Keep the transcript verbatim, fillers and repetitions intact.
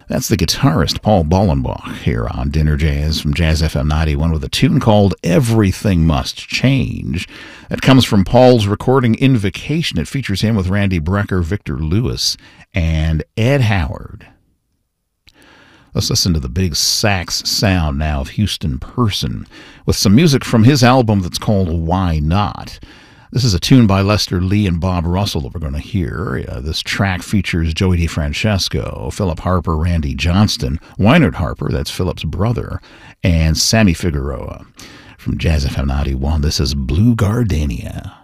That's the guitarist Paul Bollenbach here on Dinner Jazz from Jazz F M ninety-one with a tune called Everything Must Change. That comes from Paul's recording Invocation. It features him with Randy Brecker, Victor Lewis, and Ed Howard. Let's listen to the big sax sound now of Houston Person with some music from his album that's called Why Not? This is a tune by Lester Lee and Bob Russell that we're going to hear. Uh, this track features Joey DeFrancesco, Philip Harper, Randy Johnston, Wynard Harper, that's Philip's brother, and Sammy Figueroa. From Jazz F M ninety-one, this is Blue Gardenia.